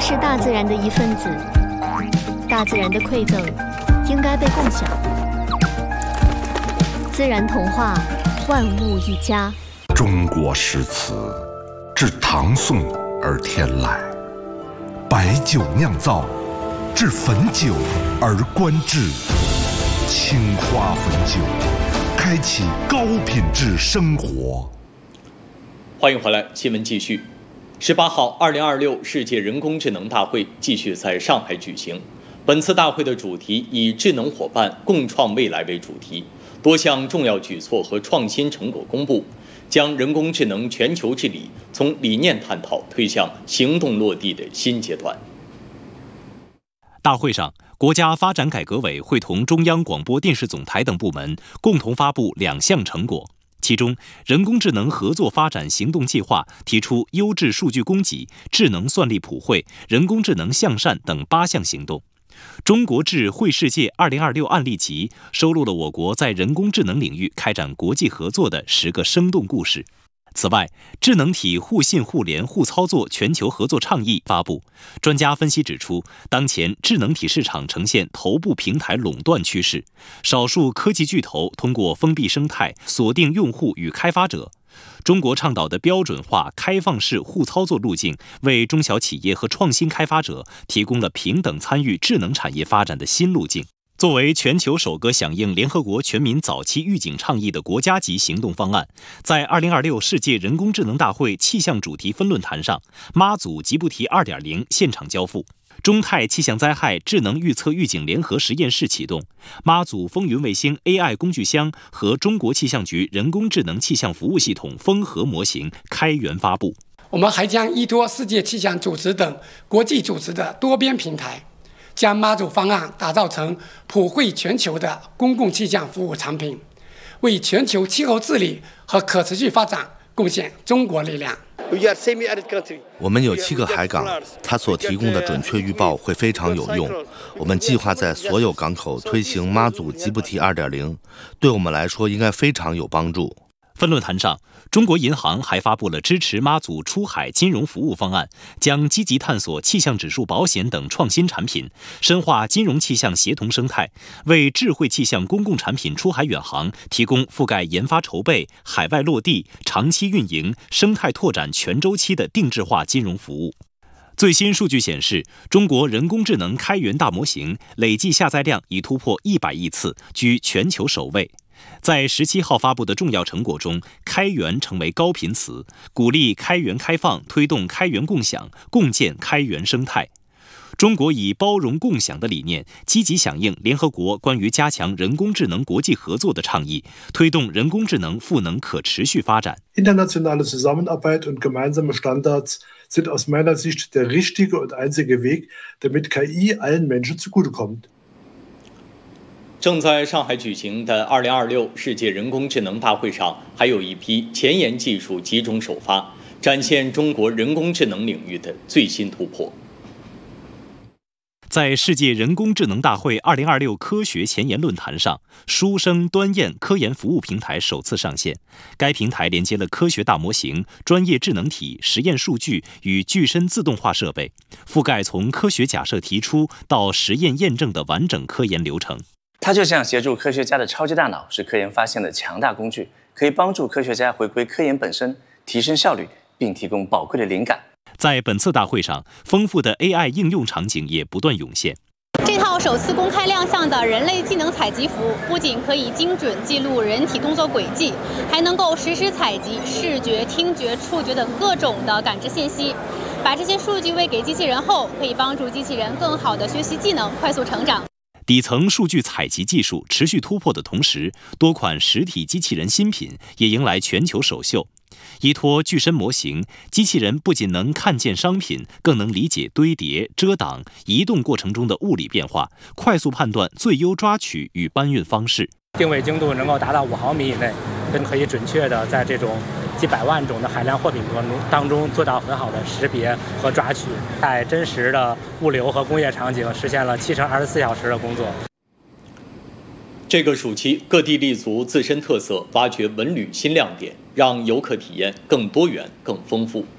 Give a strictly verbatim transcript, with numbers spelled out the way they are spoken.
是大自然的一份子，大自然的馈赠应该被共享。自然童话，万物一家。 中国诗词，自唐宋而天来，白酒酿造，至汾酒而观致。青花汾酒，开启高品质生活。 欢迎回来，新闻继续。十八号，二零二六世界人工智能大会继续在上海举行。本次大会的主题以智能伙伴共创未来为主题，多项重要举措和创新成果公布，将人工智能全球治理从理念探讨推向行动落地的新阶段。 大会上，国家发展改革委会同中央广播电视总台等部门共同发布两项成果。其中，人工智能合作发展行动计划提出优质数据供给、智能算力普惠、人工智能向善等八项行动。中国智慧世界二零二六案例集收录了我国在人工智能领域开展国际合作的十个生动故事。此外，智能体互信互联互操作全球合作倡议发布。专家分析指出，当前智能体市场呈现头部平台垄断趋势，少数科技巨头通过封闭生态锁定用户与开发者。中国倡导的标准化、开放式互操作路径，为中小企业和创新开发者提供了平等参与智能产业发展的新路径。作为全球首个响应联合国全民早期预警倡议的国家级行动方案，在二零二六世界人工智能大会气象主题分论坛上，妈祖吉布提 二点零 现场交付。中泰气象灾害智能预测预警联合实验室启动，妈祖风云卫星 A I 工具箱和中国气象局人工智能气象服务系统风核模型开源发布。 我们还将依托世界气象组织等国际组织的多边平台，将妈祖方案打造成普惠全球的公共气象服务产品，为全球气候治理和可持续发展贡献中国力量。 我们有七个海港，它所提供的准确预报会非常有用。我们计划在所有港口推行妈祖吉布提 二点零， 对我们来说应该非常有帮助。 分论坛上，中国银行还发布了支持妈祖出海金融服务方案，将积极探索气象指数保险等创新产品，深化金融气象协同生态，为智慧气象公共产品出海远航提供覆盖研发筹备、海外落地、长期运营、生态拓展全周期的定制化金融服务。最新数据显示，中国人工智能开源大模型累计下载量已突破一百亿次，居全球首位。在十七号发布的重要成果中，开源成为高频词，鼓励开源开放，推动开源共享，共建开源生态。中国以包容共享的理念，积极响应联合国关于加强人工智能国际合作的倡议，推动人工智能赋能可持续发展。 Internationale Zusammenarbeit und gemeinsame Standards sind aus meiner Sicht der richtige und einzige Weg, damit K I allen Menschen zugutekommt。 正在上海举行的二零二六世界人工智能大会上，还有一批前沿技术集中首发，展现中国人工智能领域的最新突破。 在世界人工智能大会二零二六科学前沿论坛上，书生端砚科研服务平台首次上线。该平台连接了科学大模型、专业智能体、实验数据与具身自动化设备，覆盖从科学假设提出到实验验证的完整科研流程。 它就像协助科学家的超级大脑，是科研发现的强大工具，可以帮助科学家回归科研本身，提升效率，并提供宝贵的灵感。 在本次大会上，丰富的 A I 应用场景也不断涌现。 这套首次公开亮相的人类技能采集服，不仅可以精准记录人体动作轨迹，还能够实时采集视觉、听觉、触觉等各种的感知信息。把这些数据喂给机器人后，可以帮助机器人更好地学习技能，快速成长。 底层数据采集技术持续突破的同时，多款实体机器人新品也迎来全球首秀。依托具身模型，机器人不仅能看见商品，更能理解堆叠、遮挡、移动过程中的物理变化，快速判断最优抓取与搬运方式。 定位精度能够达到五毫米以内，更可以准确的在这种几百万种的海量货品当中做到很好的识别和抓取，在真实的物流和工业场景实现了七乘二十四小时的工作。 这个暑期，各地立足自身特色，挖掘文旅新亮点，让游客体验更多元、更丰富。